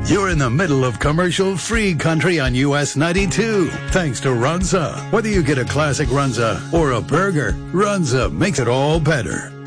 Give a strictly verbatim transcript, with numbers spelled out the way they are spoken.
You're in the middle of commercial-free country on U S ninety-two. Thanks to Runza. Whether you get a classic Runza or a burger, Runza makes it all better.